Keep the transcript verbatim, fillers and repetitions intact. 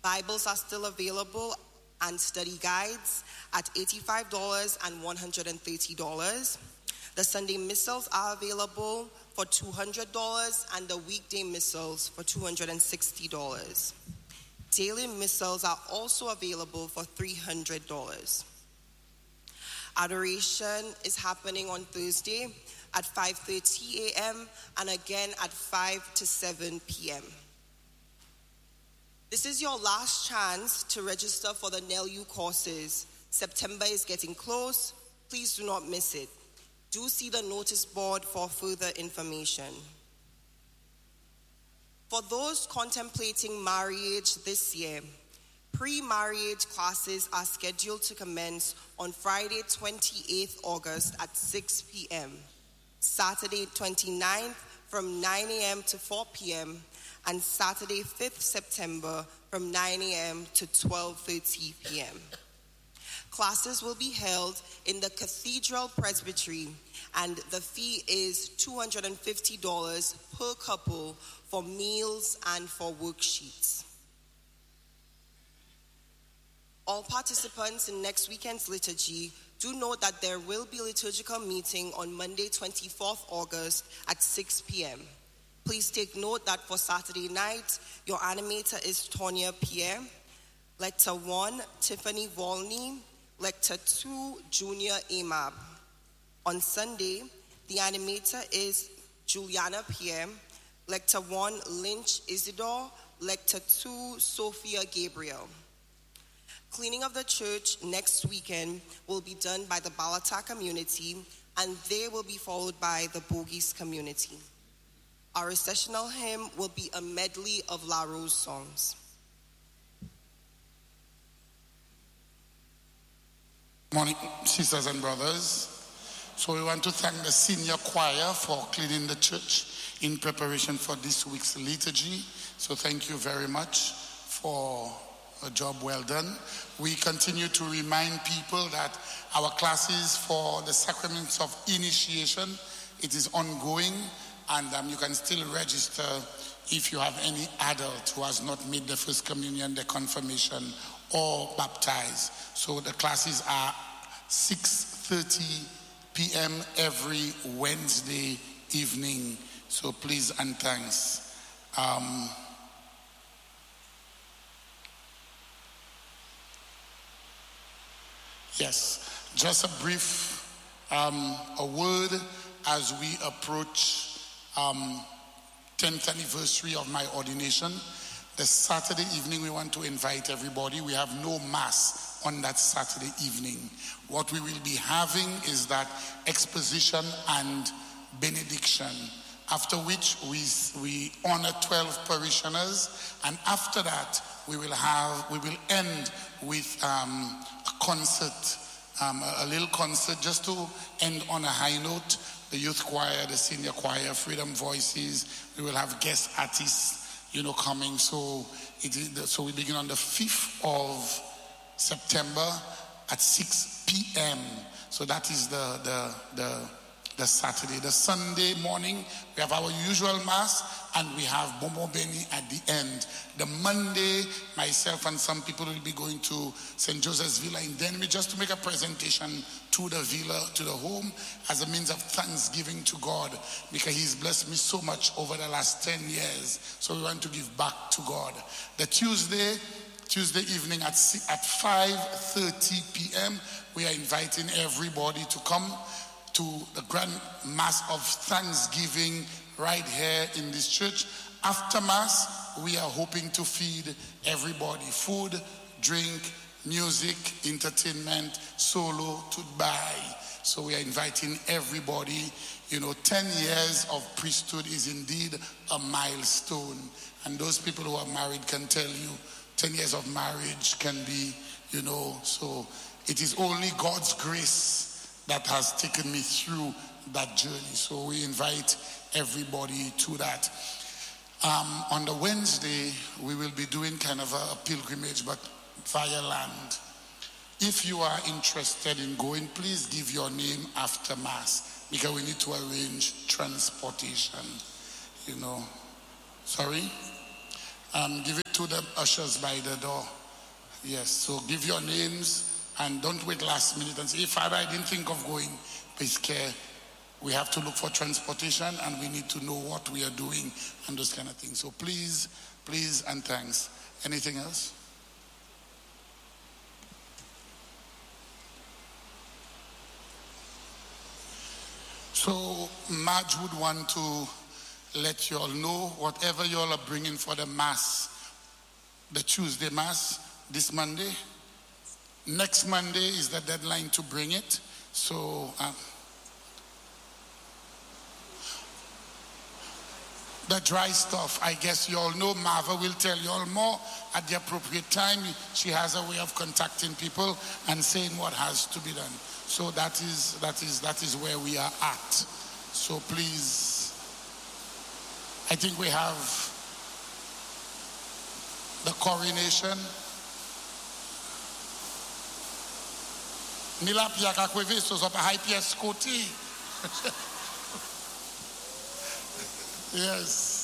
Bibles are still available and study guides at eighty-five dollars and one hundred thirty dollars. The Sunday missals are available for two hundred dollars and the weekday missals for two hundred sixty dollars. Daily missals are also available for three hundred dollars. Adoration is happening on Thursday at five thirty a.m. and again at five to seven p.m. This is your last chance to register for the N E L U courses. September is getting close. Please do not miss it. Do see the notice board for further information. For those contemplating marriage this year, pre-marriage classes are scheduled to commence on Friday, twenty-eighth August at six p.m., Saturday, twenty-ninth from nine a.m. to four p.m., and Saturday, fifth September from nine a.m. to twelve thirty p.m. Classes will be held in the Cathedral Presbytery, and the fee is two hundred fifty dollars per couple for meals and for worksheets. All participants in next weekend's liturgy do note that there will be a liturgical meeting on Monday, twenty-fourth August at six p.m. Please take note that for Saturday night, your animator is Tonya Pierre, Lector one, Tiffany Volney, Lector two, Junior Amab. On Sunday, the animator is Juliana Pierre, Lector one, Lynch Isidore, Lector two, Sophia Gabriel. Cleaning of the church next weekend will be done by the Balata community, and they will be followed by the Bogies community. Our recessional hymn will be a medley of La Rose songs. Morning, sisters and brothers. So we want to thank the senior choir for cleaning the church in preparation for this week's liturgy. So thank you very much for a job well done. We continue to remind people that our classes for the sacraments of initiation, it is ongoing, and um, you can still register if you have any adult who has not made the first communion, the confirmation, or baptized. So the classes are six thirty p.m. every Wednesday evening. So please and thanks. Um, yes, just a brief um, a word as we approach um, tenth anniversary of my ordination. The Saturday evening, we want to invite everybody. We have no mass on that Saturday evening. What we will be having is that exposition and benediction, after which we we honor twelve parishioners, and after that we will have we will end with um, a concert, um, a, a little concert, just to end on a high note. The youth choir, the senior choir, Freedom Voices. We will have guest artists, you know, coming. So it is the, so we begin on the fifth of September at six p.m. So that is the the the the Saturday. The Sunday morning, we have our usual mass, and we have Bomo Beni at the end. The Monday, myself and some people will be going to Saint Joseph's Villa in Denby just to make a presentation to the villa, to the home, as a means of thanksgiving to God, because he's blessed me so much over the last ten years. So we want to give back to God. The Tuesday, Tuesday evening at at five thirty p.m., we are inviting everybody to come to the grand mass of thanksgiving right here in this church. After mass, we are hoping to feed everybody food, drink, music, entertainment, solo, to buy. So we are inviting everybody. You know, ten years of priesthood is indeed a milestone. And those people who are married can tell you, ten years of marriage can be, you know, so it is only God's grace that has taken me through that journey. So we invite everybody to that. Um, on the Wednesday, we will be doing kind of a, a pilgrimage, but via land. If you are interested in going, please give your name after Mass, because we need to arrange transportation, you know. Sorry? Um, give it to the ushers by the door. Yes, so give your names and don't wait last minute and say, hey, Father, I didn't think of going. Please care. We have to look for transportation and we need to know what we are doing and those kind of things. So please, please, and thanks. Anything else? So Marge would want to let you all know whatever you all are bringing for the Mass, the Tuesday Mass, this Monday. Next Monday is the deadline to bring it. So uh, the dry stuff, I guess you all know, Marva will tell you all more at the appropriate time. She has a way of contacting people and saying what has to be done. So that is that is that is where we are at. So please, I think we have the coronation. Nila piaka kweve so so pa high P S Scotty. Yes.